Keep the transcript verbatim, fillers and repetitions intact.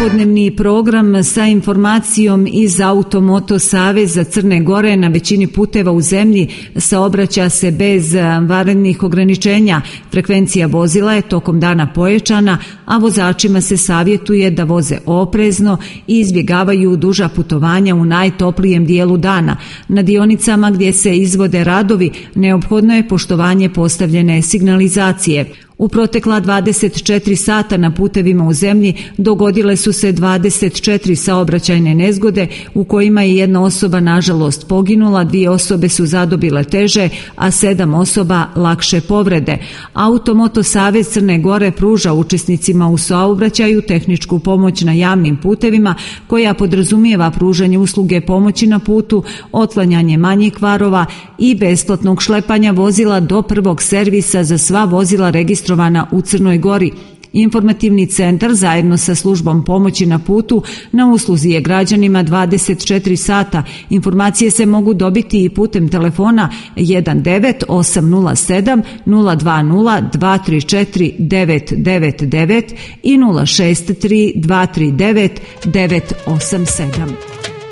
Svakodnevni program sa informacijom iz Automoto Saveza Crne Gore na većini puteva u zemlji saobraća se bez vanrednih ograničenja. Frekvencija vozila je tokom dana pojačana, a vozačima se savjetuje da voze oprezno i izbjegavaju duža putovanja u najtoplijem dijelu dana. Na dionicama gdje se izvode radovi neophodno je poštovanje postavljene signalizacije. U protekla dvadeset četiri sata na putevima u zemlji dogodile su se dvadeset četiri saobraćajne nezgode u kojima je jedna osoba nažalost poginula, dvije osobe su zadobile teže, a sedam osoba lakše povrede. Automoto Savez Crne Gore pruža učesnicima u saobraćaju tehničku pomoć na javnim putevima koja podrazumijeva pružanje usluge pomoći na putu, otklanjanje manjih kvarova i besplatnog šlepanja vozila do prvog servisa za sva vozila registrovana u Crnoj Gori. Informativni centar zajedno sa službom pomoći na putu na usluzi je građanima dvadeset četiri sata. Informacije se mogu dobiti i putem telefona jedan devet osam nula sedam nula dva nula dva tri četiri devet devet devet i nula šest tri dva tri devet devet osam sedam.